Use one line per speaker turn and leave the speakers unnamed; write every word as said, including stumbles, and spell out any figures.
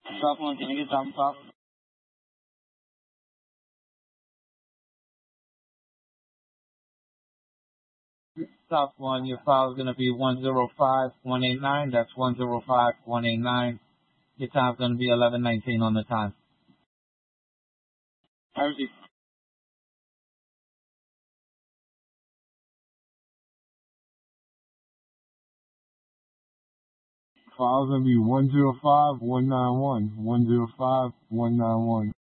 Top one, can I get top top? Top one, your file is going to be one zero five one eight nine. That's one zero five one eight nine. Your time's going to be eleven nineteen on the time. I received.
File's gonna be one zero five one nine one. one zero five one nine one.